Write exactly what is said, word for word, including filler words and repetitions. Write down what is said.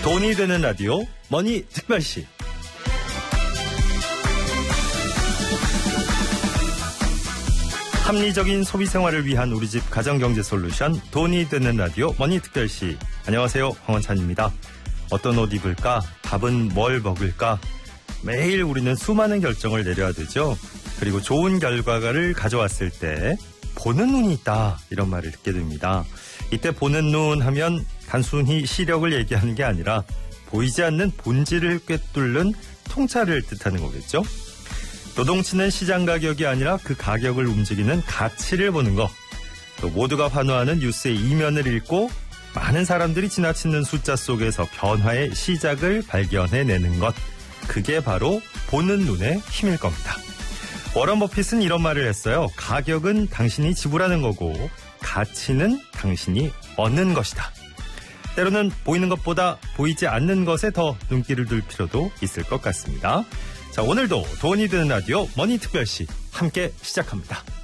돈이 되는 라디오 머니 특별시. 합리적인 소비 생활을 위한 우리 집 가정경제 솔루션 돈이 되는 라디오 머니 특별시. 안녕하세요, 황원찬입니다. 어떤 옷 입을까? 밥은 뭘 먹을까? 매일 우리는 수많은 결정을 내려야 되죠. 그리고 좋은 결과를 가져왔을 때 보는 눈이 있다, 이런 말을 듣게 됩니다. 이때 보는 눈 하면 단순히 시력을 얘기하는 게 아니라 보이지 않는 본질을 꿰뚫는 통찰을 뜻하는 거겠죠. 노동치는 시장 가격이 아니라 그 가격을 움직이는 가치를 보는 것. 또 모두가 환호하는 뉴스의 이면을 읽고 많은 사람들이 지나치는 숫자 속에서 변화의 시작을 발견해내는 것. 그게 바로 보는 눈의 힘일 겁니다. 워런 버핏은 이런 말을 했어요. 가격은 당신이 지불하는 거고 가치는 당신이 얻는 것이다. 때로는 보이는 것보다 보이지 않는 것에 더 눈길을 둘 필요도 있을 것 같습니다. 자, 오늘도 돈이 드는 라디오 머니 특별시 함께 시작합니다.